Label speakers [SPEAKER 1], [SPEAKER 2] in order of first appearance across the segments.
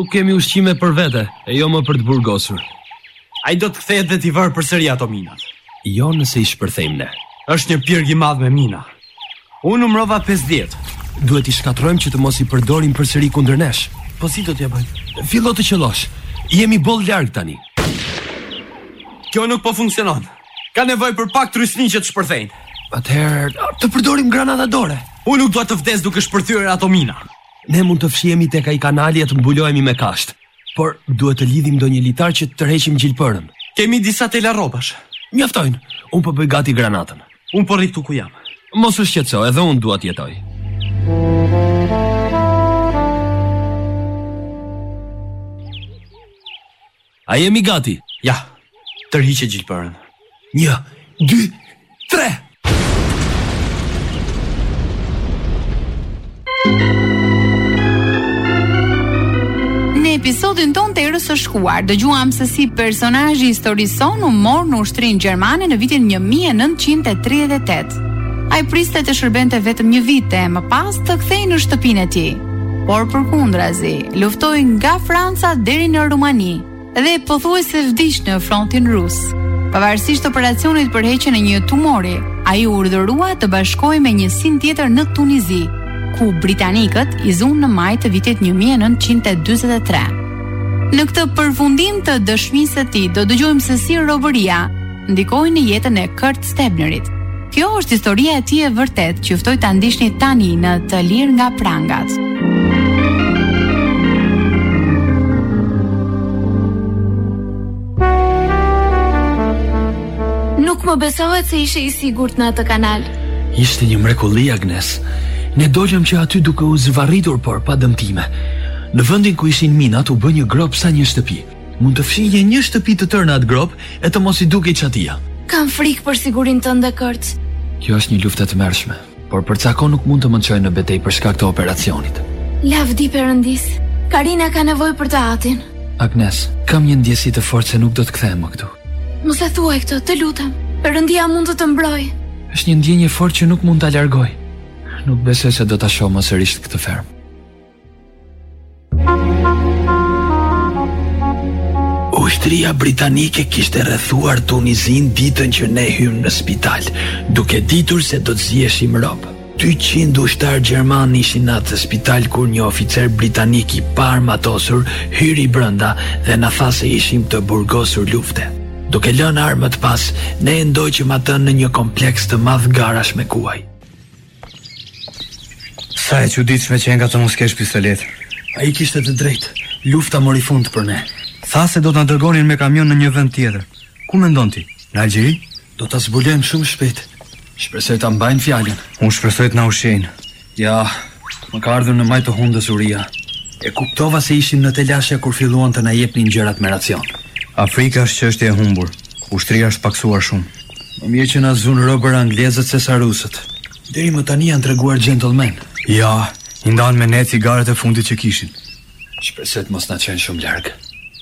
[SPEAKER 1] Nuk kemi ushqime për vete, e jo më për të burgosur.
[SPEAKER 2] Ai do të kthehet dhe t'i vërë përsëri ato minat.
[SPEAKER 1] Jo nëse i shpërthejmë ne.
[SPEAKER 2] Është një pirg i madh me mina. Unë numrova 50.
[SPEAKER 1] Duhet i shkatrojmë që të mos i përdorim përsëri kundër nesh.
[SPEAKER 2] Po si do t'ja bëjmë?
[SPEAKER 1] Fillo të qellosh. Jemi boll larg tani.
[SPEAKER 2] Kjo nuk po funksionon. Ka nevojë për pak trysni që të shpërthejnë.
[SPEAKER 1] Atëherë, të përdorim granatadore.
[SPEAKER 2] Unë nuk dua të vdes duke shpërthyer ato mina.
[SPEAKER 1] Ne mund të fshihemi tek ai kanali e të mbulohemi me kasht. Por duhet të lidhim ndonjë litar që të tërheqim gjilpërën.
[SPEAKER 2] Kemi disa tela rrobash.
[SPEAKER 1] Mjaftojnë. Unë po bëj gati granatën.
[SPEAKER 2] Unë po rri këtu ku jam.
[SPEAKER 1] Mos u shqetëso, edhe unë dua të jetoj. A jemi gati?
[SPEAKER 2] Ja. Tërhiqe gjilpërën.
[SPEAKER 1] 1, 2, 3.
[SPEAKER 3] Në episodin ton të Erës së Shkuar, dëgjuam se si personazhi i historisë son u mor në ushtrinë gjermane në vitin 1938. Ai priste të shërbente vetëm një vit e më pas të kthehej në shtëpinë e tij. Por përkundrazi, luftoi nga Franca deri në Rumani dhe pothuajse vdiq në frontin rus. Pavarësisht operacionit për heqjen e një tumori, ai u urdhërua të bashkohej me njësin tjetër në Tunizi, ku britanikët i zunë në maj të vitit 1943. Në këtë përfundim të dëshmisë së tij, do dëgjojmë se si robëria ndikoi në jetën e Kurt Stebnerit. Kjo është historia e tij e vërtet që ftoj ta ndiqni tani në Të lirë nga prangat.
[SPEAKER 4] Nuk më besohet se ishe i sigurt në atë kanal.
[SPEAKER 1] Ishte një mrekulli, Agnes. Ne dolëm që aty duke u zvarritur, por pa dëmtime. Në vendin ku ishin minat u bë një grop sa një shtëpi. Mund të fshihje një shtëpi të tërë në atë grop e të mos i dukej çatia.
[SPEAKER 4] Kam frikë për sigurinë tënde, Kurt.
[SPEAKER 1] Kjo është një luftë e tmerrshme, por për ca kohë nuk mund të më çojë në betejë për shkak të operacionit.
[SPEAKER 4] Lavdi Perëndis. Karina ka nevojë për të atin.
[SPEAKER 1] Agnes, kam një ndjesi të fortë se nuk do të kthehem më këtu.
[SPEAKER 4] Mos e thuaj këtë, të lutem. Perëndia mund të mbrojë.
[SPEAKER 1] Është një ndjenjë e fortë që nuk mund ta largoj. Nuk besoj se do ta shoh më sërish këtë ferm. Ushtria britanike kishte rrethuar Tunizin ditën që ne hym në spital, duke ditur se do të ziheshim rob. 200 ushtar gjerman ishin në atë spital kur një oficer britanik i paarmatosur hyri brenda dhe na tha se ishim të burgosur lufte. Duke lënë armët pas, ne e ndoqëm atë në një kompleks të madh garash me kuaj.
[SPEAKER 5] Sa e çuditshme që nga të mos kesh pistolet.
[SPEAKER 1] Ai kishte të drejtë. Lufta mori fund për ne.
[SPEAKER 5] Tha se do të na dërgonin me kamion në një vend tjetër. Ku mendon ti? Në Algjeri?
[SPEAKER 1] Do ta zbulojmë shumë shpejt. Shpresoj ta mbajnë fjalën.
[SPEAKER 5] Unë shpresoj të na ushqejnë.
[SPEAKER 1] Ja, më ka ardhur në maj të hundës uria. E kuptova se ishim në telashe kur filluan të na jepnin gjërat me racion.
[SPEAKER 5] Afrika është çështje e humbur. Ushtria është paksuar shumë.
[SPEAKER 1] Më mirë që na zunë robër anglezët se sa rusët. Deri më tani janë treguar gentlemen.
[SPEAKER 5] Ja, i ndan me ne cigaret e fundit që kishin.
[SPEAKER 1] Shpresoj të mos na çojnë shumë larg.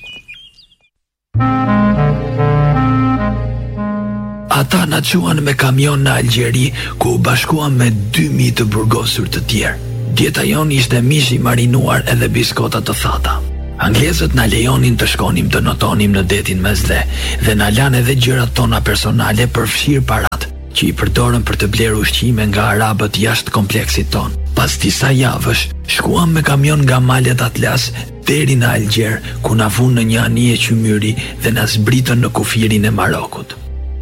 [SPEAKER 1] Ata na quan me kamion në Algjeri, ku u bashkuan me 2000 të burgosur të tjerë. Dieta jon ishte mish i marinuar edhe biskota të thata. Anglezët na lejonin të shkonim të notonim në detin Mesdhe dhe na lanë edhe gjërat tona personale për fshir parat, që i përdorën për të blerë ushqime nga arabët jashtë kompleksit ton. Pas disa javësh, shkuam me kamion nga malet Atlas deri në Algjer, ku na vunë në një anije qymyri dhe na zbritën në kufirin e Marokut.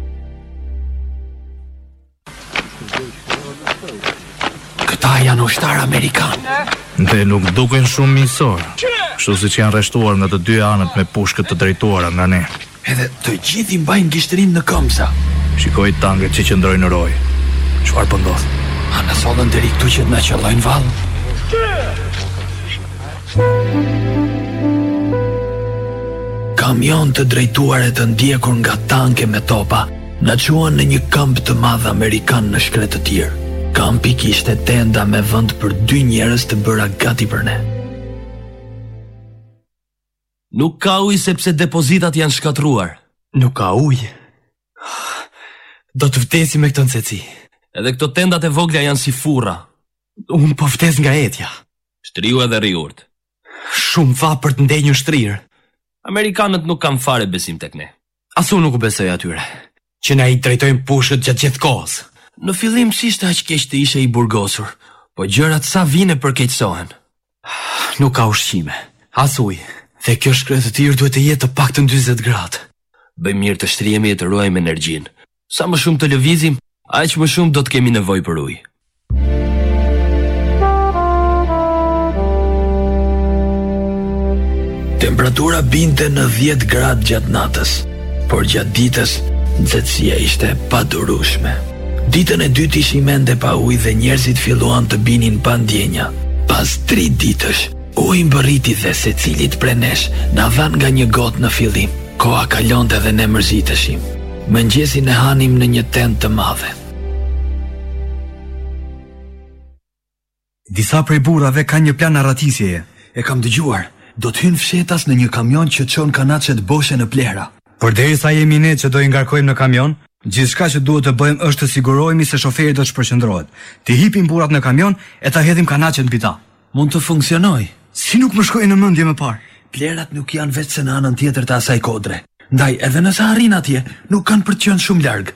[SPEAKER 1] Këta janë ushtar amerikan.
[SPEAKER 6] Dhe nuk duken shumë miqësor, kështu siç janë rreshtuar nga të dy anët me pushkët të drejtuara nga ne.
[SPEAKER 1] Edhe të gjithë i mbajnë gishtrin në këmbësa.
[SPEAKER 6] Shikoj tanket që qëndrojnë në roj. Çfarë po ndodh?
[SPEAKER 1] A na sollën deri këtu që të na qellojnë vallë? Kamion të drejtuar e të ndjekur nga tanke me topa na quan në një kamp të madh amerikan në shkret të tir. Kampi kishte tenda me vend për 2 njerëz të bëra gati për ne. Nuk ka ujë sepse depozitat janë shkatruar.
[SPEAKER 2] Nuk ka ujë. Do të vdesim me këtë nxehtësi.
[SPEAKER 1] Edhe këto tendat e vogla janë si furra.
[SPEAKER 2] Unë po vdes nga etja.
[SPEAKER 1] Shtriu edhe rriurt.
[SPEAKER 2] Shumë tha për të ndenjë shtrirë. Amerikanët nuk kanë fare besim tek ne. As unë nuk u besoj atyre, që na i drejtojnë pushët gjatë gjithë kohës. Në fillim s'ishte aq keq të ishe i burgosur, po gjërat sa vine përkeqësohen. Nuk ka ushqime, as ujë, dhe kjo shkretë të tirë duhet të jetë të paktën 40 gradë. Bëjmë mirë të shtrihemi e të ruajmë energjinë. Sa më shumë të lëvizim, aq më shumë do të kemi nevojë për ujë.
[SPEAKER 1] Temperatura binte në 10 gradë gjatë natës, por gjatë ditës nxehtësia ishte padurueshme. Ditën e dytë ishim ende pa ujë dhe njerëzit filluan të binin pa ndjenja. Pas 3 ditësh, uji mbërriti dhe secilit prej nesh na dhan nga një gotë në fillim. Koha kalonte dhe ne mërziteshim. Mëngjesin e hanim në një tent të madhe.
[SPEAKER 5] Disa prej burrave kanë një plan arratisjeje.
[SPEAKER 7] E kam dëgjuar. Do të hynë fshetas në një kamion që çon kanaçet boshe në plehra.
[SPEAKER 5] Përderisa jemi ne që do i ngarkojmë në kamion, gjithçka që duhet të bëjmë është të sigurohemi se shoferi do të shpërqendrohet. Të hipim burrat në kamion e ta hedhim kanaçet mbi ta.
[SPEAKER 7] Mund të funksionoj.
[SPEAKER 5] Si nuk më shkoi në mendje më parë.
[SPEAKER 7] Plerat nuk janë vetë se në anën tjetër të asaj kodre. Ndaj, edhe nëse arrin atje, nuk kanë për të qenë shumë larg.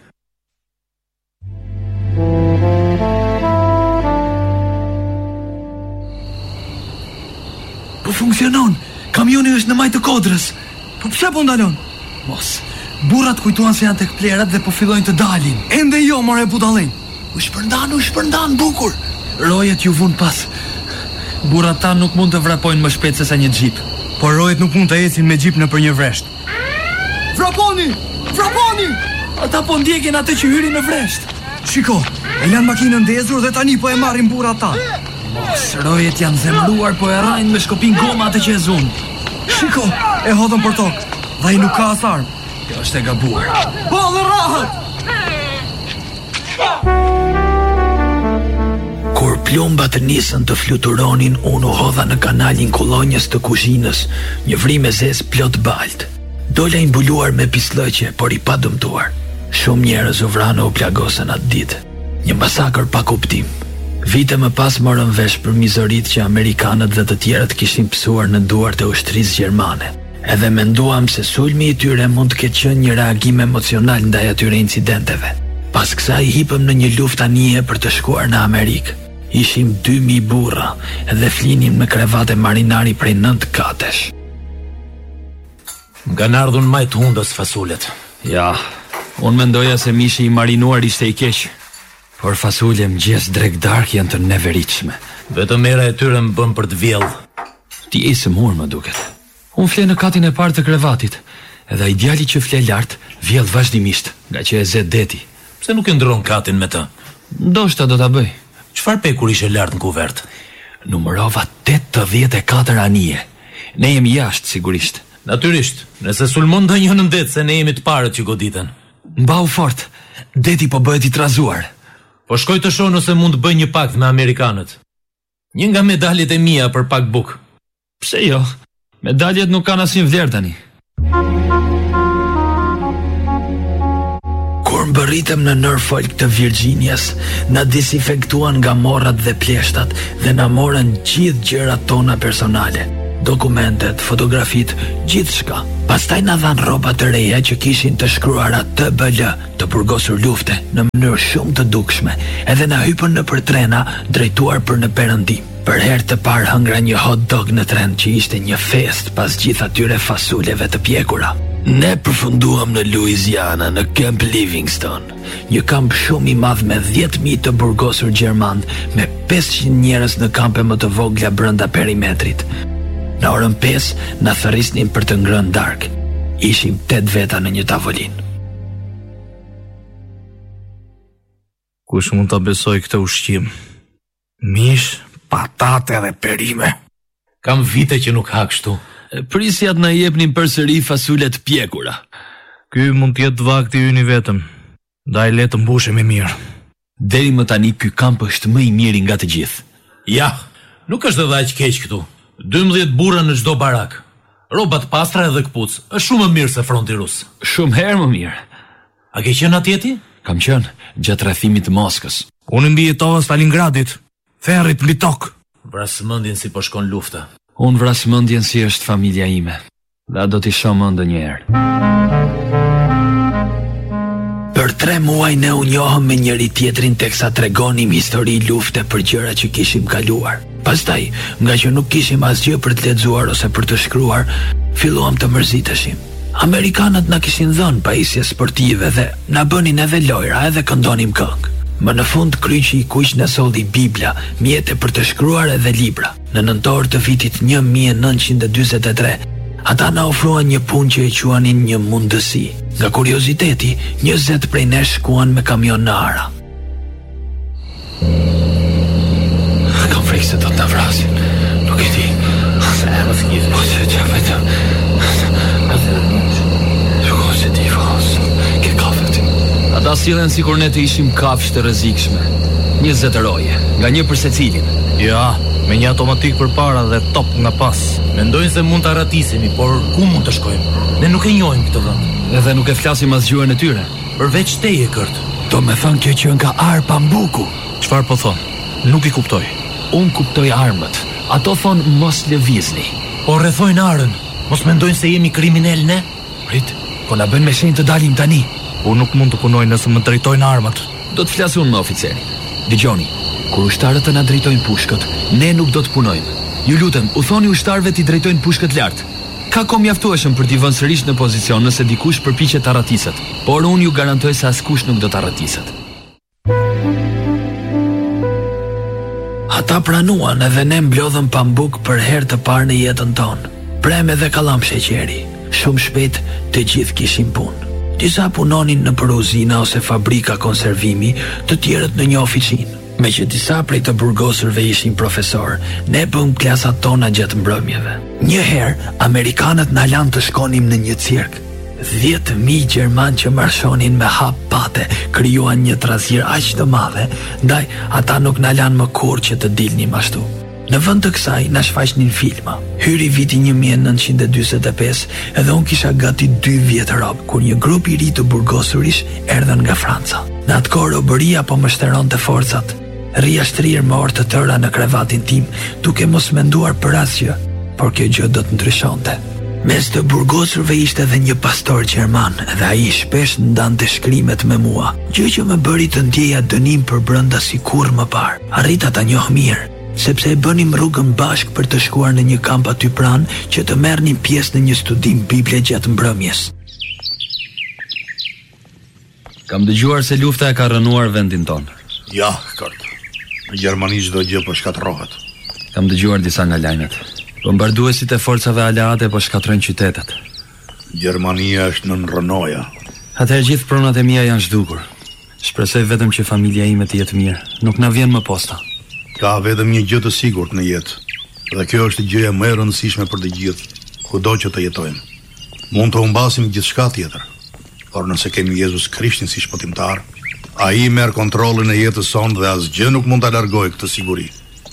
[SPEAKER 7] Po funksionon. Kamioni është në majtë të kodrës.
[SPEAKER 5] Po pse po ndalon?
[SPEAKER 7] Mos. Burrat kujtuan se janë tek plerat dhe po fillojnë të dalin.
[SPEAKER 5] Ende jo, more budallin.
[SPEAKER 7] U shpërndan bukur. Rojet ju vun pas.
[SPEAKER 1] Burrat tan nuk mund të vrapojnë më shpejt se sa një xhip.
[SPEAKER 5] Por rojet nuk mund të ecin me xhip nëpër një vresht.
[SPEAKER 7] Vraponi! Ata po ndjekin atë që hyri në vresht.
[SPEAKER 5] Shiko, e lanë makinën ndezur dhe tani po e marrin burrat tan.
[SPEAKER 7] Mos, rojet janë zemëruar po e rrajnë me shkopin goma atë që e zun.
[SPEAKER 5] Shiko, e hodhën për tokë. Dhe ai nuk ka as armë.
[SPEAKER 7] Kjo është e gabuar.
[SPEAKER 5] Bollë rrahët!
[SPEAKER 1] Kur plumbat nisën të fluturonin, unë u hodha në kanalin kolonjës të kuzhinës, një vrim e zezë plot balt. Dola i mbuluar me pislëqe, por i pa dëmtuar. Shumë njerëz u vranë u plagosën atë ditë. Një masakër pa kuptim. Vite më pas morën vesh për mizorit që amerikanët dhe të tjerët kishin pësuar në duart e ushtrisë gjermane. Edhe menduam se sulmi i tyre mund të ketë qenë një reagim emocional ndaj atyre incidenteve. Pas kësaj hipëm në një luftë anije për të shkuar në Amerikë. Ishim 2000 burra edhe flinin me krevate marinari prej 9 katesh.
[SPEAKER 2] Nga në ardhun majtë hundës fasulet.
[SPEAKER 1] Ja, unë mendoja se mishi i marinuar ishte i keq. Por fasule mëngjes drek dark janë të neveritshme.
[SPEAKER 2] Vetëm era e tyre më bën për të vjellë.
[SPEAKER 1] Ti je së mur më duket. Unë fle në katin e parë të krevatit, edhe ai djali që fle lart vjell vazhdimisht, nga që e zet deti.
[SPEAKER 2] Pse nuk e ndron katin me të?
[SPEAKER 1] Ndoshta do ta bëj.
[SPEAKER 2] Çfarë pekur ishe lart në kuvert?
[SPEAKER 1] Numërova 84 anije. Ne jemi jashtë sigurisht.
[SPEAKER 2] Natyrisht, nëse sulmon ndonjë në det se ne jemi të parët që goditen.
[SPEAKER 1] Mbau fort. Deti po bëhet i trazuar.
[SPEAKER 2] Po shkoj të shoh nëse mund të bëj një pakt me amerikanët. Një nga medaljet e mia për pak buk.
[SPEAKER 1] Pse jo? Medaljet nuk kanë asnjë vlerë tani. Kur mbërritëm në Norfolk të Virginias, na desinfektuan nga morrat dhe pleshtat dhe na morën gjithë gjërat tona personale. Dokumentet, fotografit, gjithçka. Pastaj na dhan rroba të reja që kishin të shkruara TBL, të burgosur lufte, në mënyrë shumë të dukshme, edhe na hypën në për trena drejtuar për në Perëndim. Për herë të parë hëngra një hot dog në tren që ishte një fest pas gjithë atyre fasuleve të pjekura. Ne përfunduam në Louisiana, në Camp Livingston, një kamp shumë i madh me 10.000 të burgosur gjerman, me 500 njerëz në kampe më të vogla brenda perimetrit. Në orën 5 na thërrisnin për të ngrënë darkë. Ishim 8 veta në një tavolinë.
[SPEAKER 6] Kush mund ta besoj këtë ushqim? Mish, patate dhe perime.
[SPEAKER 2] Kam vite që nuk ha kështu.
[SPEAKER 1] Prisjat na jepnin përsëri fasule të pjekura.
[SPEAKER 6] Ky mund të jetë vakti ynë i vetëm. Ndaj le të mbushemi mirë.
[SPEAKER 1] Deri më tani ky kamp është më i miri nga të gjithë.
[SPEAKER 2] Ja, nuk është edhe aq keq këtu. 12 burra në çdo barak. Rroba të pastra edhe kpuc. Është shumë më mirë se fronti rus.
[SPEAKER 1] Shumë herë më mirë.
[SPEAKER 2] A ke qenë atje ti?
[SPEAKER 1] Kam qenë gjatë rrethimit të Moskës.
[SPEAKER 6] Unë mbi jetova Stalingradit. Ferrit mbi tokë.
[SPEAKER 2] Pra së mendin si po shkon lufta.
[SPEAKER 1] Unë vras mendjen si është familja ime. Dhe do t'i shoh më ndonjëherë. Për 3 muaj ne u njohëm me njëri tjetrin teksa tregonim histori lufte për gjëra që kishim kaluar. Pastaj, nga që nuk kishim asgjë për të lexuar ose për të shkruar, filluam të mërziteshim. Amerikanët na kishin dhënë pajisje sportive dhe na bënin edhe lojra, edhe këndonim këngë. Më në fund kryqi i kuq na solli Bibla, mjete për të shkruar edhe libra. Në nëntor të vitit 1943, ata na ofruan një punë që e quanin një mundësi. Nga kurioziteti, 20 prej nesh shkuan me kamion në Ara. Kam frikë se do të na vrasin. Nuk e di. Ata sillen sikur ne të ishim kafshë të rrezikshme. 20 roje, nga një për secilin.
[SPEAKER 6] Ja, me një automatik përpara dhe top nga pas. Mendojnë se mund të arratisemi, por ku mund të shkojmë? Ne nuk e njohim këtë vend.
[SPEAKER 1] Edhe nuk e flasim as gjuhën e tyre.
[SPEAKER 6] Përveç teje, Kurt.
[SPEAKER 1] Do me thënë kjo që nga Ar Pambuku.
[SPEAKER 6] Çfarë po thon? Nuk i kuptoj.
[SPEAKER 1] Unë kuptoj armët. Ato thon mos lëvizni.
[SPEAKER 6] Po rrethojnë Arën. Mos mendojnë se jemi kriminal ne?
[SPEAKER 1] Prit, po na bën me shenjë të dalim tani.
[SPEAKER 6] Unë nuk mund të punoj nëse më drejtojnë armët.
[SPEAKER 1] Do të flas unë me oficerin. Dëgjoni, kur ushtarët të na drejtojnë pushkët, ne nuk do të punojmë. Ju lutem, u thoni ushtarëve t'i drejtojnë pushkët lart. Ka kohë mjaftueshëm për t'i vënë sërish në pozicion nëse dikush përpiqet të arratiset, por unë ju garantoj se askush nuk do të arratiset. Ata pranuan edhe ne mblodhëm Pambuk për herë të parë në jetën tonë. Preme dhe kallam sheqeri. Shumë shpejt të gjithë kishin punë. Disa punonin në përuzina ose fabrika konservimi, të tjerët në një oficinë. Me që disa prej të burgosurve ishin profesor, ne bëm klasat tona gjatë mbrëmjeve. Një herë, Amerikanët na lanë të shkonim në një cirk. 10.000 Gjerman që marshonin me hap pate krijuan një trazir aq të madhe, ndaj ata nuk na lanë më kurrë që të dilnim ashtu. Në vend të kësaj na shfaqnin filma. Hyri viti 1945 edhe unë kisha gati 2 vjet rob, kur një grup i ri të burgosurish erdhën nga Franca. Në atë kohë robëria po më shtëronte forcat. Rria shtrirë më orë të tëra në krevatin tim, duke mos menduar për asgjë, por kjo gjë do të ndryshonte. Mes të burgosurve ishte edhe një pastor gjerman, dhe ai shpesh ndante shkrimet me mua, gjë që më bëri të ndjeja dënim për brenda si kurrë më parë. Arrita ta njoh mirë, sepse e bënim rrugën bashk për të shkuar në një kamp aty pranë që të merrnim pjesë në një studim bible gjatë mbrëmjes.
[SPEAKER 2] Kam dëgjuar se lufta e ka rënuar vendin tonë.
[SPEAKER 8] Ja, Kurt. Në Gjermani çdo gjë po shkatërrohet.
[SPEAKER 2] Kam dëgjuar disa nga lajmet. Bombarduesit e forcave aleate po shkatrojnë qytetet.
[SPEAKER 8] Gjermania është në rënoja.
[SPEAKER 2] Atëherë gjithë pronat e mia janë zhdukur. Shpresoj vetëm që familja ime të jetë mirë. Nuk na vjen më posta.
[SPEAKER 8] Ka vetëm një gjë të sigurt në jetë, dhe kjo është gjëja më e rëndësishme për të gjithë, kudo që të jetojmë. Mund të humbasim gjithçka tjetër, por nëse kemi Jezus Krishtin si shpëtimtar, ai merr kontrollin e jetës sonë dhe asgjë nuk mund ta largojë këtë siguri.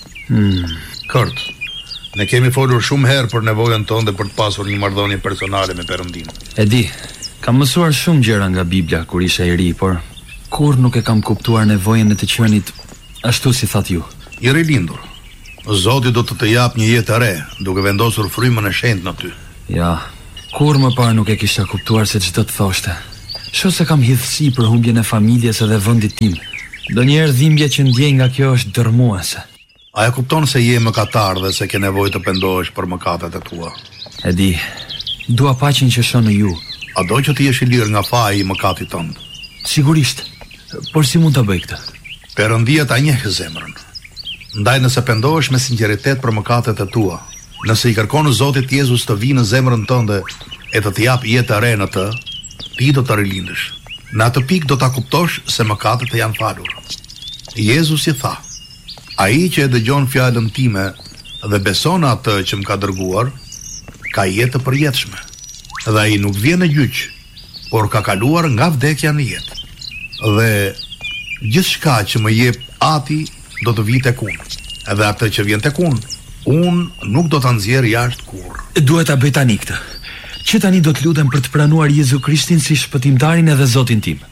[SPEAKER 8] Kurt, ne kemi folur shumë herë për nevojën tonë dhe për të pasur një marrëdhënie personale me Perëndin.
[SPEAKER 2] E di, kam mësuar shumë gjëra nga Bibla kur isha i ri, por kurrë nuk e kam kuptuar nevojën e të qenit ashtu si thatë ju.
[SPEAKER 8] I rilindur, Zoti do të jap një jetë e re, duke vendosur frymën e shenjtë në ty.
[SPEAKER 2] Ja, kurrë më parë nuk e kisha kuptuar se ç'do të thoshte. Shoh se kam hidhësi për humbjen e familjes edhe vendit tim. Donjëherë dhimbja që ndjej nga kjo është dërmuese.
[SPEAKER 8] A e kupton se je mëkatar dhe se ke nevojë të pendohesh për mëkatet e tua?
[SPEAKER 2] E di, dua paqen që shon në ju.
[SPEAKER 8] A do që të jesh i lirë nga faji i mëkatit tënd?
[SPEAKER 2] Sigurisht, por si mund ta bëj këtë?
[SPEAKER 8] Perëndia ta njeh zemrën. Ndaj nëse pendohesh me sinqeritet për mëkatet e tua, nëse i kërkon Zotit Jezus të vijë në zemrën tënde e të jap jetë e re në të, ti do të rilindesh. Në atë pikë do ta kuptosh se mëkatet janë falur. Jezus i tha: ai që e dëgjon fjalën time dhe beson atë që më ka dërguar, ka jetë të përjetshme. Dhe ai nuk vjen në gjyq, por ka kaluar nga vdekja në jetë. Dhe gjithçka që më jep Ati do të vijë tek unë. Edhe atë që vjen tek unë nuk do ta nxjerr jashtë kurrë.
[SPEAKER 1] Duhet ta bëj tani këtë. Që tani do të lutem për të pranuar Jezu Krishtin si shpëtimtarin edhe Zotin tim.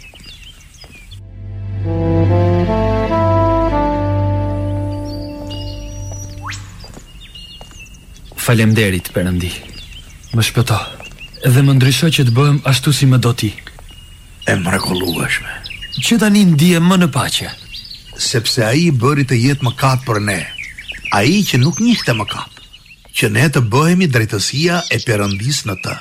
[SPEAKER 2] Faleminderit, Perëndi. Më shpëto. Edhe më ndryshoj që të bëhem ashtu si më do ti.
[SPEAKER 8] E mrekullueshme.
[SPEAKER 2] Që tani ndihem më në paqe.
[SPEAKER 8] Sepse ai bëri të jetë mëkat për ne. Ai që nuk njihte mëkat. Që ne të bëhemi drejtësia e Perëndis në të.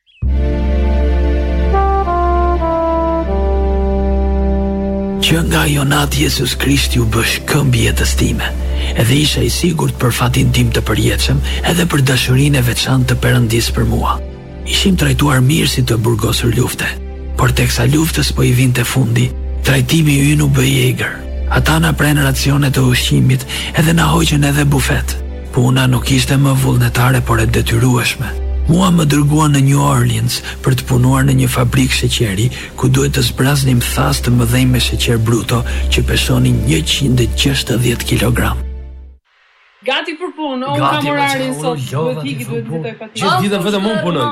[SPEAKER 1] Që nga ajo natë Jezus Krishti u bësh këmbi jetës time, edhe isha i sigurt për fatin tim të përjetshëm, edhe për dashurinë e veçantë të Perëndis për mua. Ishim trajtuar mirë si të burgosur lufte, por teksa luftës po i vinte fundi, trajtimi ynë u bë i egër. Ata na prenë racionet të ushqimit, edhe na hoqën edhe bufet. Puna nuk ishte më vullnetare, por e detyrueshme. Mua më dërguan në New Orleans për të punuar në një fabrikë sheqeri, ku duhet të zbraznim thas të mëdhenj me sheqer bruto që peshonin 160 kg.
[SPEAKER 9] Gati për punë, unë kam orarin sot, duhet hiki, duhet vitoj patjetër.
[SPEAKER 2] Gjithë ditën vetëm unë punoj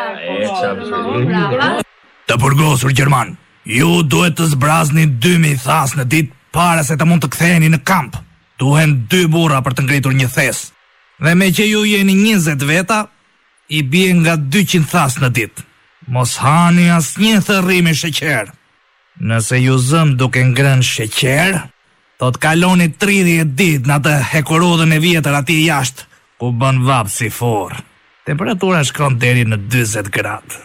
[SPEAKER 2] këtu.
[SPEAKER 5] Të burgosur Gjerman, ju duhet të zbrazni 2000 thas në ditë para se të mund të ktheheni në kamp. Duhen 2 burra për të ngritur një thes. Dhe me që ju jeni 20 veta, i bie nga 200 thas në ditë. Mos hani asnjë thërrim me sheqer. Nëse ju zëm duke ngrënë sheqer, do të kaloni 30 ditë në atë hekurudhën e vjetër atje jashtë, ku bën vap si furr. Temperatura shkon deri në 40 gradë.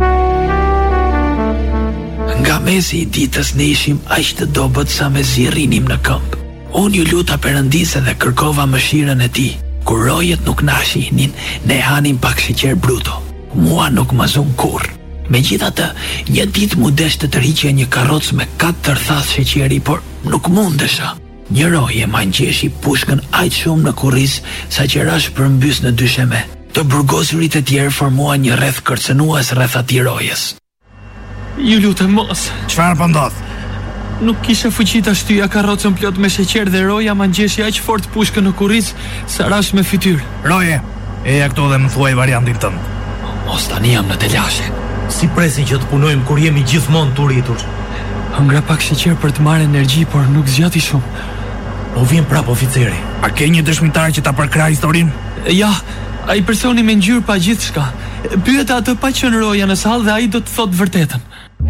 [SPEAKER 1] Nga mesi i ditës ne ishim aq të dobët sa me zirrinim në këmbë. Unë ju luta Perëndis dhe kërkova mëshirën e tij. Kur rojet nuk na shihnin, ne hanim pak sheqer bruto. Mua nuk më zon kurrë. Megjithatë, një ditë mu desh të tërhiqja një karrocë me 4 thas sheqeri, por nuk mundesha. Një roje ma ngjeshi pushkën aq shumë në kurriz sa që rash përmbys në dysheme. Të burgosurit e tjerë formuan një rreth kërcënues rreth atij rojes.
[SPEAKER 2] Ju lutem mos.
[SPEAKER 5] Çfarë po ndodh?
[SPEAKER 2] Nuk kisha fuqi ta shtyja karrocën plot me sheqer dhe roja ma ngjeshi aq fort pushkën në kurriz sa rash me fytyrë.
[SPEAKER 5] Roje, eja këtu dhe më thuaj variantin tënd.
[SPEAKER 1] Mos tani jam në telashe.
[SPEAKER 6] Si presin që të punojmë kur jemi gjithmonë të uritur?
[SPEAKER 2] Hëngra pak sheqer për të marrë energji, por nuk zgjati shumë.
[SPEAKER 6] Po vjen prap oficeri.
[SPEAKER 5] A ke një dëshmitar që ta përkrah historinë?
[SPEAKER 2] Ja, ai personi me ngjyrë pa gjithçka. Pyeta atë pa qenë roja në sallë dhe ai do të thotë vërtetën.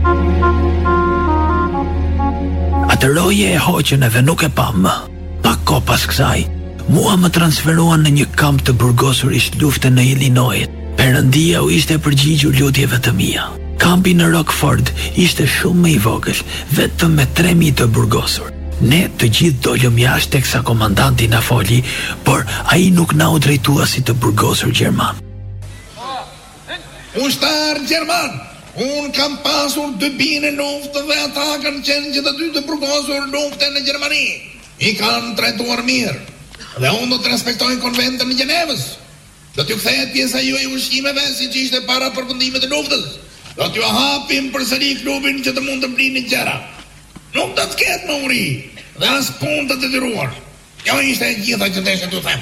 [SPEAKER 1] Atë roje e hoqën edhe nuk e pa më. Pak kohë pas kësaj, mua më transferuan në një kamp të burgosurisht lufte në Illinois. Perëndia u ishte përgjigjur lutjeve të mia. Kampi në Rockford ishte shumë më i vogël, vetëm me 3000 të burgosur. Ne të gjithë dolëm jashtë teksa komandanti na foli, por ai nuk na u drejtua si të burgosur gjerman.
[SPEAKER 8] Ushtar gjerman, unë kam pasur 2 bine luftë dhe ata kanë qenë që të 2 të burgosur lufte në Gjermani. I kanë trajtuar mirë dhe unë do të respektoj konventën e Gjenevës. Do t'ju kthehet pjesa juaj e ushqimeve siç ishte para përfundimit të luftës. Do t'ju hapim përsëri klubin që të mund të blini gjëra. Nuk do të ketë më uri dhe as punë të detyruar. Kjo ishte e gjitha që desha t'ju them.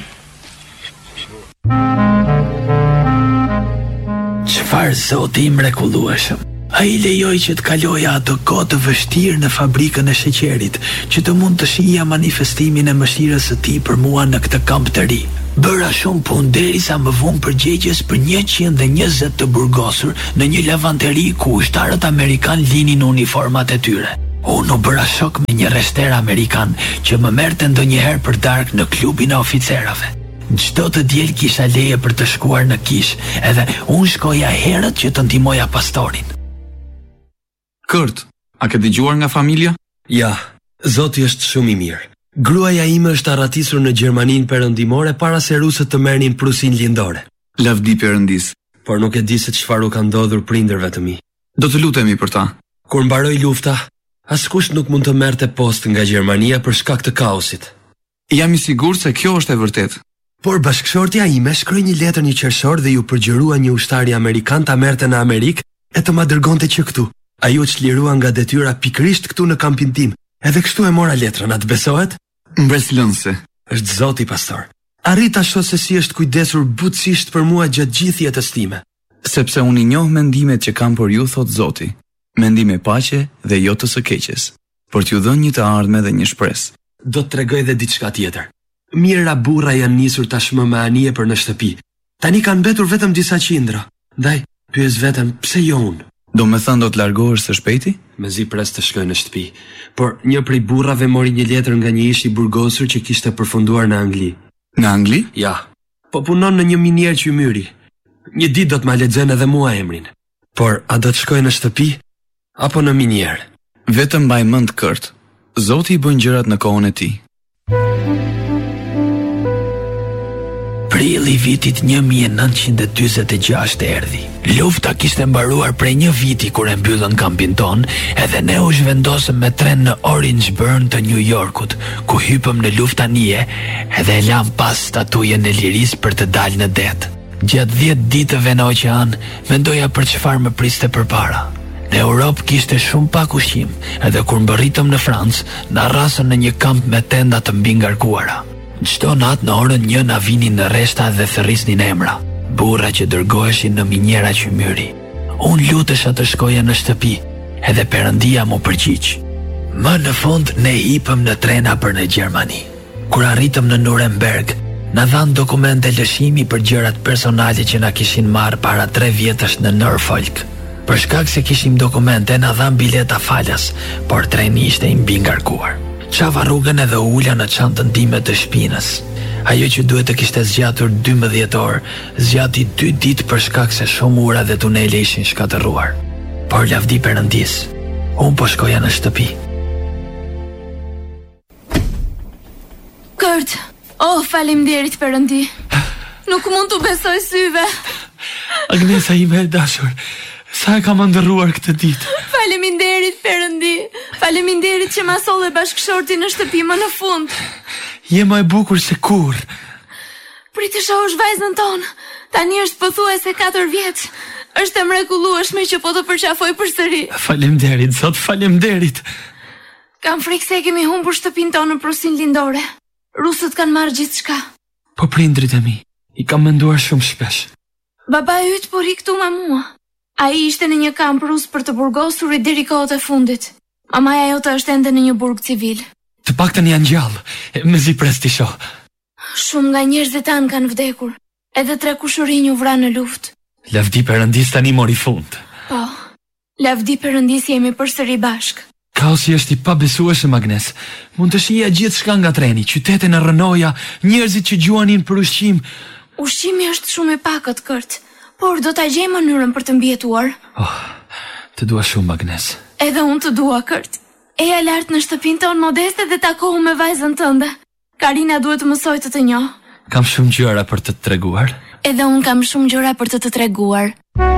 [SPEAKER 1] Çfarë zoti i mrekullueshëm. Ai lejoi që të kaloja ato kohë të vështirë në fabrikën e sheqerit, që të mund të shihja manifestimin e mëshirës së tij për mua në këtë kamp të ri. Bëra shumë punë derisa më vonë përgjegjës për 120 të burgosur në një lavanteri ku ushtarët amerikan linin uniformat e tyre. Unë u bëra shok me një rester amerikan që më merrte ndonjëherë për darkë në klubin e oficerave. Çdo të diel kisha leje për të shkuar në kish, edhe unë shkoja herët që të ndihmoja pastorin.
[SPEAKER 10] Kurt, a ke dëgjuar nga familja?
[SPEAKER 2] Ja, zoti është shumë i mirë. Gruaja ime është arratisur në Gjermaninë perëndimore para se rusët të merrnin Prusin lindore.
[SPEAKER 10] Lavdi Perëndis.
[SPEAKER 2] Por nuk e di se çfarë u ka ndodhur prindërve të mi.
[SPEAKER 10] Do të lutemi për ta.
[SPEAKER 2] Kur mbaroi lufta, askush nuk mund të merrte post nga Gjermania për shkak të kaosit.
[SPEAKER 10] Jam i sigurt se kjo është e vërtetë.
[SPEAKER 2] Por bashkëshortja ime shkroi një letër një qershor dhe ju përgjërua një ushtari amerikan ta merrte në Amerikë e të ma dërgonte që këtu. Ai u çlirua nga detyra pikërisht këtu në kampin tim. Edhe kështu e mora letrën, a të besohet?
[SPEAKER 10] Mbreslënse.
[SPEAKER 2] Është zoti pastor. Arrita shoh se si është kujdesur butësisht për mua gjatë gjithë jetës time.
[SPEAKER 10] Sepse unë i njoh mendimet që kam për ju, thot Zoti. Mendime paqe dhe jo të së keqes, për t'ju dhënë një të ardhme dhe një shpresë.
[SPEAKER 2] Do të tregoj edhe diçka tjetër. Mira burra janë nisur tashmë me anije për në shtëpi. Tani kanë mbetur vetëm disa qindra. Ndaj, pyes veten, pse jo unë?
[SPEAKER 10] Do me thënë do të largohesh së shpejti?
[SPEAKER 2] Mezi pres të shkoj në shtëpi. Por një prej burrave mori një letër nga një ish i burgosur që kishte përfunduar në Angli.
[SPEAKER 10] Në Angli?
[SPEAKER 2] Ja. Po punon në një minier qymyri. Një ditë do të ma lexojnë edhe mua emrin. Por a do të shkoj në shtëpi apo në minier?
[SPEAKER 10] Vetëm mbaj mend Kurt. Zoti i bën gjërat në kohën e tij.
[SPEAKER 1] Prilli vitit 1946 erdhi. Lufta kishte mbaruar prej një viti kur e mbyllën kampin ton, edhe ne u zhvendosëm me tren në Orangeburn të New Yorkut, ku hypëm në luftanie edhe e lam pas statujën e lirisë për të dalë në det. Gjatë 10 ditëve në oqean, mendoja për çfarë më priste përpara. Në Europë kishte shumë pak ushqim, edhe kur mbërritëm në Francë, na rrasën në një kamp me tenda të mbi ngarkuara. Çdo natë në orën 1 na vinin në rreshta dhe thërrisnin emra, burra që dërgoheshin në minjera qymyri. Unë lutesha të shkoja në shtëpi, edhe Perëndia mu përgjigj. Më në fund ne hipëm në trena për në Gjermani. Kur arritëm në Nuremberg, na dhanë dokumente lëshimi për gjërat personale që na kishin marrë para 3 vjetësh në Norfolk. Për shkak se kishim dokumente, na dhanë bileta falas, por treni ishte i mbi ngarkuar. Qava rrugën edhe ula në çantën time të shpinës. Ajo që duhet të kishte zgjatur 12 orë, zgjati 2 ditë për shkak se shumë ura dhe tunele ishin shkatërruar. Por lavdi Perëndis, unë po shkoja në shtëpi.
[SPEAKER 4] Kurt, faleminderit Perëndi. Nuk mund të besoj syve.
[SPEAKER 2] Agnesa ime e dashur, sa e kam ndërruar këtë ditë.
[SPEAKER 4] Faleminderit Perëndi. Faleminderit që ma solle bashkëshorti në shtëpi më në fund.
[SPEAKER 2] Je më e bukur se kur.
[SPEAKER 4] Prit të shohësh vajzën tonë. Tani është pothuajse 4 vjeç. Është e mrekullueshme që po të përqafoj përsëri.
[SPEAKER 2] Faleminderit, zot, faleminderit.
[SPEAKER 4] Kam frikë se kemi humbur shtëpinë tonë në prosin lindore. Rusët kanë marrë gjithçka.
[SPEAKER 2] Po prindrit e mi, i kam menduar shumë shpesh.
[SPEAKER 4] Baba yt po ri këtu me mua. Ai ishte në një kamp rus për të burgosurit deri kohët e fundit. Mamaja jote është ende në një burg civil.
[SPEAKER 2] Të paktën janë gjallë, mezi pres t'i shoh.
[SPEAKER 4] Shumë nga njerëzit tanë kanë vdekur. Edhe 3 kushërinj u vranë në luftë.
[SPEAKER 2] Lavdi Perëndis tani mori fund.
[SPEAKER 4] Po, lavdi Perëndis jemi përsëri bashk.
[SPEAKER 2] Kaosi është i pabesueshëm, Agnes. Mund të shija gjithçka nga treni, qytetin e rënoja, njerëzit që gjuanin për ushqim.
[SPEAKER 4] Ushqimi është shumë i pakët, Kurt, por do ta gjej mënyrën për të mbijetuar.
[SPEAKER 2] Të dua shumë, Agnes.
[SPEAKER 4] Edhe unë të dua, Kurt. Eja lart në shtëpinë tonë modeste dhe takohu me vajzën tënde. Karina duhet të mësoj të njoh.
[SPEAKER 2] Kam shumë gjëra për të treguar.
[SPEAKER 4] Edhe unë kam shumë gjëra për të treguar.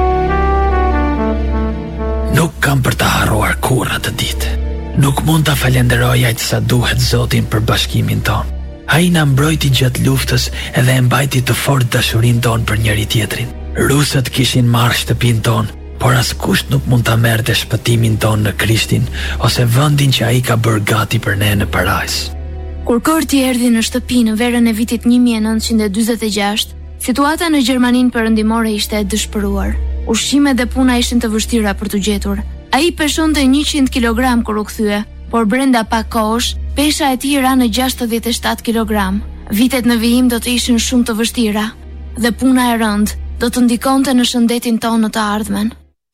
[SPEAKER 1] Nuk kam për të harruar kurrë atë ditë. Nuk mund ta falenderoj aq sa duhet Zotin për bashkimin ton. Ai na mbrojti gjatë luftës edhe e mbajti të fortë dashurinë ton për njëri tjetrin. Rusët kishin marrë shtëpinë ton, por askush nuk mund ta merrte shpëtimin ton në Krishtin ose vendin që ai ka bërë gati për ne në parajs.
[SPEAKER 4] Kur Kurti erdhi në shtëpi në verën e vitit 1946, situata në Gjermaninë perëndimore ishte e dëshpëruar. Ushqimet dhe puna ishin të vështira për të gjetur. Ai peshonte 100 kg kur u kthye, por brenda pak kohësh, pesha e tij ra në 67 kg. Vitet në vijim do të ishin shumë të vështira dhe puna e rëndë do të ndikonte në shëndetin tonë në të ardhmen.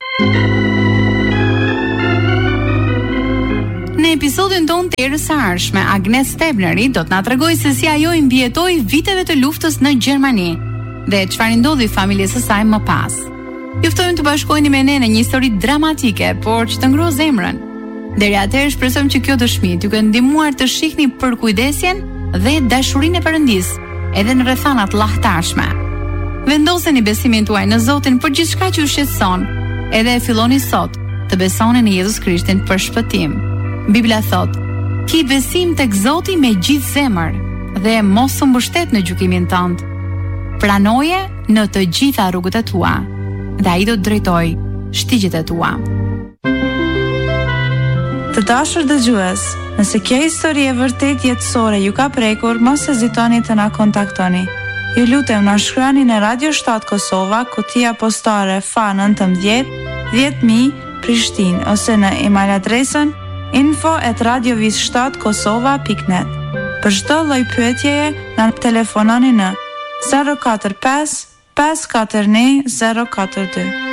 [SPEAKER 3] Në episodin tonë të erës së ardhshme, Agnes Stebneri do të na tregojë se si ajo i mbijetoi viteve të luftës në Gjermani dhe çfarë ndodhi familjes së saj më pas. Ju ftojmë të bashkoheni me ne në një histori dramatike, por që të ngro zemrën. Deri atëherë shpresojmë që kjo dëshmi t'ju ka ndihmuar të shihni përkujdesjen dhe dashurinë e Perëndis, edhe në rrethanat llahtarshme. Vendoseni besimin tuaj në Zotin për gjithçka që ju shqetëson, edhe e filloni sot të besoni në Jezus Krishtin për shpëtim. Bibla thot: "Ki besim tek Zoti me gjithë zemër dhe mos u mbështet në gjykimin tënd. Pranoje në të gjitha rrugët e tua, dhe ai do të drejtojë shtigjet e tua."
[SPEAKER 11] Të dashur dëgjues, nëse kjo histori e vërtet jetësore ju ka prekur, mos hezitoni të na kontaktoni. Ju lutem na shkruani në Radio 7 Kosova, kutia postare FA19 10000 Prishtinë, ose në email adresën info@radiovis7kosova.net. Për çdo lloj pyetjeje na telefononi në 045 541 042.